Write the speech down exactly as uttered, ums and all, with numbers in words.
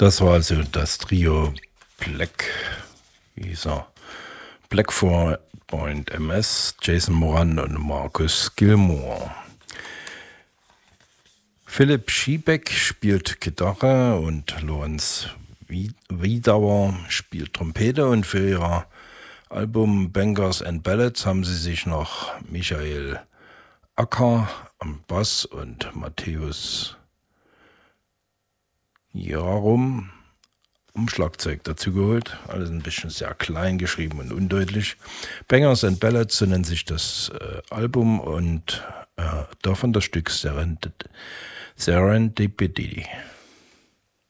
Das war also das Trio Black, wie hieß er? Black Four Point M S, Jason Moran und Marcus Gilmore. Philipp Schiebeck spielt Gitarre und Lorenz Wiedauer spielt Trompete, und für ihr Album Bangers and Ballads haben sie sich noch Michael Acker am Bass und Matthäus Jarum um Schlagzeug dazu geholt. Alles ein bisschen sehr klein geschrieben und undeutlich. Bangers and Ballads, so nennt sich das äh, Album, und äh, davon das Stück Serendipity.